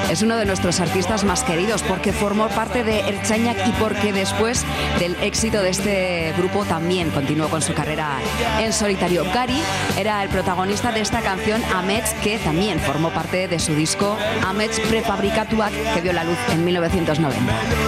es uno de nuestros artistas más queridos porque formó parte de Ertzainak y porque después del éxito de este grupo también continuó con su carrera en solitario. Gari era el protagonista de esta canción Amets, que también formó parte de su disco Amets Prefabrikatuak, que vio la luz en 1990.